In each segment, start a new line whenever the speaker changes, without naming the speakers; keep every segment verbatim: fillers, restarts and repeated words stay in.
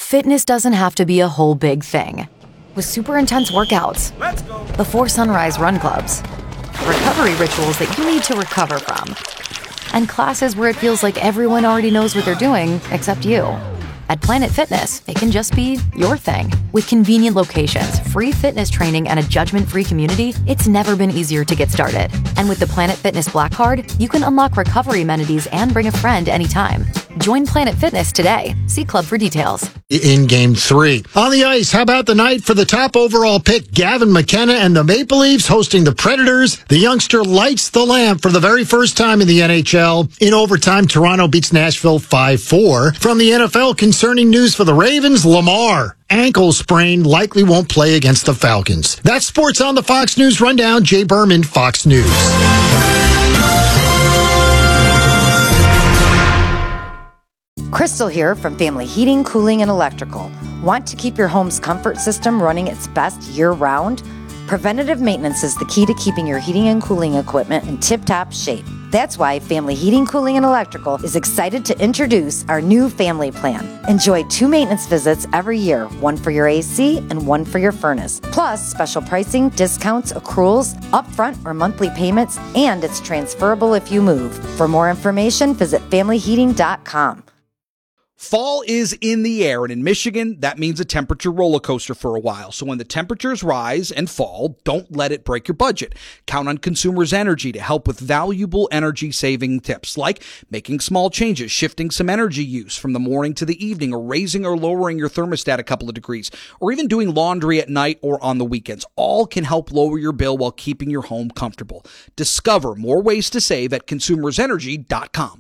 Fitness doesn't have to be a whole big thing. With super intense workouts,
Let's go.
before sunrise run clubs, recovery rituals that you need to recover from, and classes where it feels like everyone already knows what they're doing except you. At Planet Fitness, it can just be your thing. With convenient locations, free fitness training, and a judgment-free community, it's never been easier to get started. And with the Planet Fitness Black Card, you can unlock recovery amenities and bring a friend anytime. Join Planet Fitness today. See Club for details.
In game three. On the ice, how about the night for the top overall pick, Gavin McKenna and the Maple Leafs hosting the Predators? The youngster lights the lamp for the very first time in the N H L. In overtime, Toronto beats Nashville five four. From the N F L, concerning news for the Ravens, Lamar, ankle sprain, likely won't play against the Falcons. That's sports on the Fox News Rundown. Jay Berman, Fox News.
Crystal here from Family Heating, Cooling, and Electrical. Want to keep your home's comfort system running its best year-round? Preventative maintenance is the key to keeping your heating and cooling equipment in tip-top shape. That's why Family Heating, Cooling, and Electrical is excited to introduce our new family plan. Enjoy two maintenance visits every year, one for your A C and one for your furnace. Plus, special pricing, discounts, accruals, upfront or monthly payments, and it's transferable if you move. For more information, visit family heating dot com.
Fall is in the air, and in Michigan, that means a temperature roller coaster for a while. So when the temperatures rise and fall, don't let it break your budget. Count on Consumers Energy to help with valuable energy-saving tips, like making small changes, shifting some energy use from the morning to the evening, or raising or lowering your thermostat a couple of degrees, or even doing laundry at night or on the weekends. All can help lower your bill while keeping your home comfortable. Discover more ways to save at consumers energy dot com.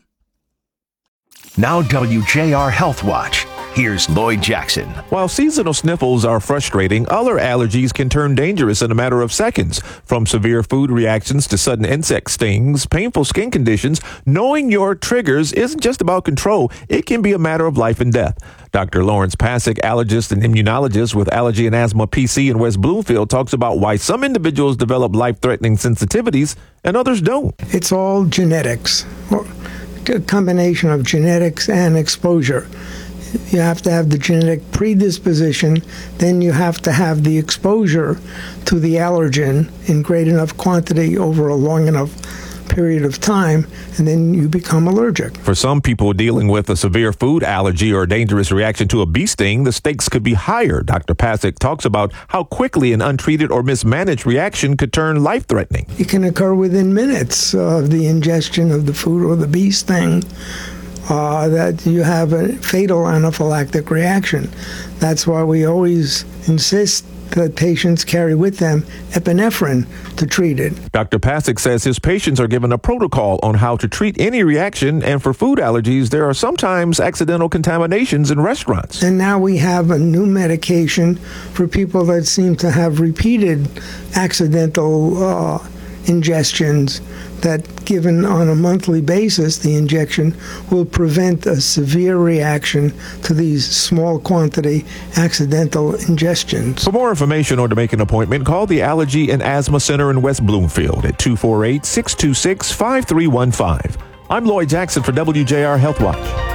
Now W J R Health Watch. Here's Lloyd Jackson.
While seasonal sniffles are frustrating, other allergies can turn dangerous in a matter of seconds. From severe food reactions to sudden insect stings, painful skin conditions, knowing your triggers isn't just about control. It can be a matter of life and death. Doctor Lawrence Pasick, allergist and immunologist with Allergy and Asthma P C in West Bloomfield, talks about why some individuals develop life-threatening sensitivities and others don't.
It's all genetics. A combination of genetics and exposure. You have to have the genetic predisposition, then you have to have the exposure to the allergen in great enough quantity over a long enough period of time, and then you become allergic.
For some people dealing with a severe food allergy or a dangerous reaction to a bee sting, the stakes could be higher. Doctor Pasick talks about how quickly an untreated or mismanaged reaction could turn life-threatening.
It can occur within minutes of the ingestion of the food or the bee sting, uh, that you have a fatal anaphylactic reaction. That's why we always insist that patients carry with them epinephrine to treat it.
Doctor Pasick says his patients are given a protocol on how to treat any reaction, and for food allergies, there are sometimes accidental contaminations in restaurants.
And now we have a new medication for people that seem to have repeated accidental uh, ingestions that, given on a monthly basis, the injection will prevent a severe reaction to these small quantity accidental ingestions.
For more information or to make an appointment, call the Allergy and Asthma Center in West Bloomfield at two four eight, six two six, five three one five. I'm Lloyd Jackson for W J R Health Watch.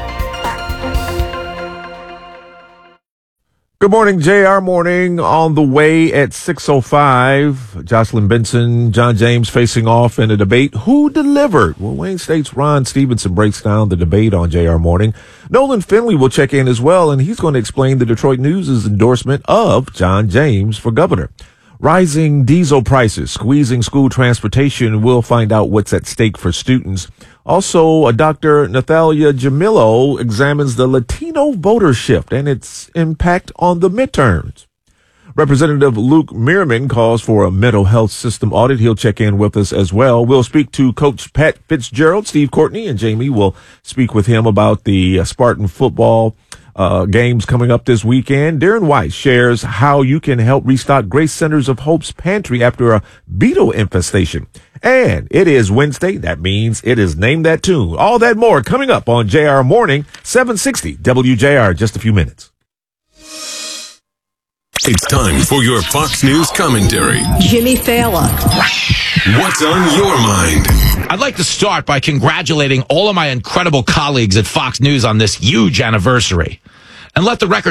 Good morning, J R Morning on the way at six oh five. Jocelyn Benson, John James facing off in a debate. Who delivered? Well, Wayne State's Ron Stevenson breaks down the debate on J R Morning. Nolan Finley will check in as well, and he's going to explain the Detroit News' endorsement of John James for governor. Rising diesel prices, squeezing school transportation. We'll find out what's at stake for students. Also, uh, Doctor Nathalia Jamillo examines the Latino voter shift and its impact on the midterms. Representative Luke Merriman calls for a mental health system audit. He'll check in with us as well. We'll speak to Coach Pat Fitzgerald. Steve Courtney and Jamie will speak with him about the uh, Spartan football uh games coming up this weekend. Darren Weiss shares how you can help restock Grace Centers of Hope's pantry after a beetle infestation. And it is Wednesday. That means it is Name That Tune. All that more coming up on J R Morning, seven sixty W J R. Just a few minutes.
It's time for your Fox News commentary.
Jimmy Fallon.
What's on your mind?
I'd like to start by congratulating all of my incredible colleagues at Fox News on this huge anniversary. And let the record